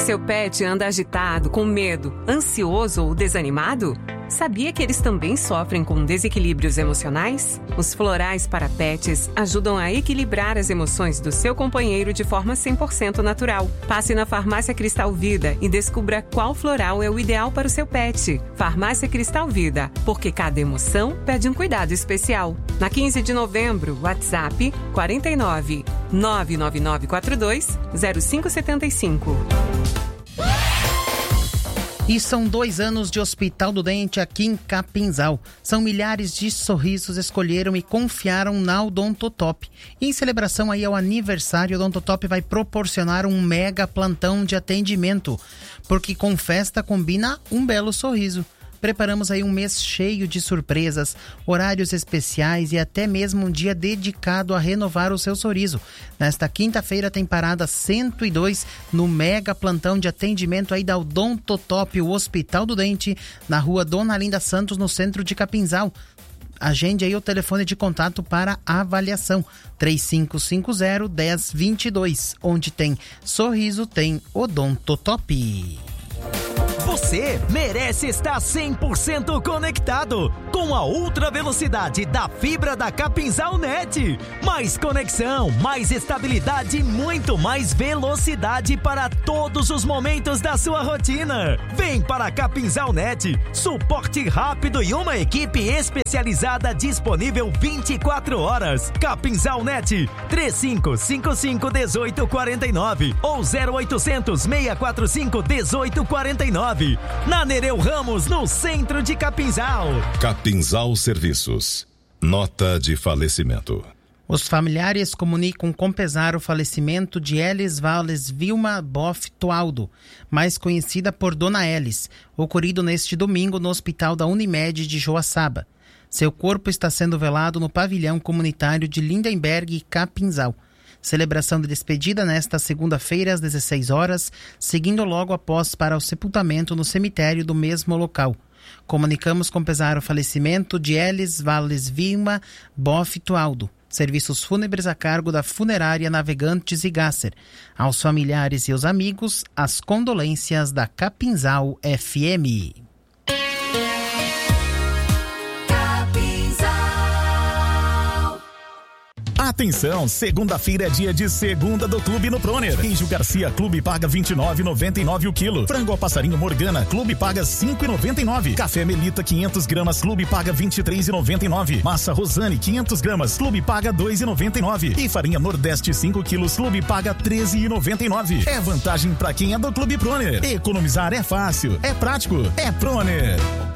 Seu pet anda agitado, com medo, ansioso ou desanimado? Sabia que eles também sofrem com desequilíbrios emocionais? Os florais para pets ajudam a equilibrar as emoções do seu companheiro de forma 100% natural. Passe na Farmácia Cristal Vida e descubra qual floral é o ideal para o seu pet. Farmácia Cristal Vida, porque cada emoção pede um cuidado especial. Na 15 de novembro, WhatsApp 49 99942 0575. E são 2 anos de Hospital do Dente aqui em Capinzal. São milhares de sorrisos escolheram e confiaram na Odontotop. E em celebração aí ao aniversário, a Odontotop vai proporcionar um mega plantão de atendimento, porque com festa combina um belo sorriso. Preparamos aí um mês cheio de surpresas, horários especiais e até mesmo um dia dedicado a renovar o seu sorriso. Nesta quinta-feira tem parada 102 no mega plantão de atendimento aí da Odontotop, o Hospital do Dente, na rua Dona Linda Santos, no centro de Capinzal. Agende aí o telefone de contato para avaliação, 3550-1022. Onde tem sorriso, tem Odontotop. Você merece estar 100% conectado com a ultra velocidade da fibra da Capinzal Net. Mais conexão, mais estabilidade e muito mais velocidade para todos os momentos da sua rotina. Vem para a Capinzal Net, suporte rápido e uma equipe especializada disponível 24 horas. Capinzal Net, 3555-1849 ou 0800-645-1849. Na Nereu Ramos, no centro de Capinzal. Capinzal Serviços. Nota de falecimento. Os familiares comunicam com pesar o falecimento de Elis Valles Vilma Boff Tualdo, mais conhecida por Dona Elis, ocorrido neste domingo no Hospital da Unimed de Joaçaba. Seu corpo está sendo velado no pavilhão comunitário de Lindenberg, Capinzal. Celebração de despedida nesta segunda-feira às 16 horas, seguindo logo após para o sepultamento no cemitério do mesmo local. Comunicamos com pesar o falecimento de Elis Valles Vilma Boff Tualdo. Serviços fúnebres a cargo da Funerária Navegantes e Gasser. Aos familiares e aos amigos, as condolências da Capinzal FM. Atenção, segunda-feira é dia de segunda do Clube no Proner. Queijo Garcia Clube paga R$ 29,99 o quilo. Frango ao passarinho Morgana Clube paga R$ 5,99. Café Melita 500 gramas Clube paga R$ 23,99. Massa Rosane 500 gramas Clube paga R$ 2,99. E farinha Nordeste 5 quilos Clube paga R$ 13,99. É vantagem para quem é do Clube Proner. Economizar é fácil, é prático, é Proner.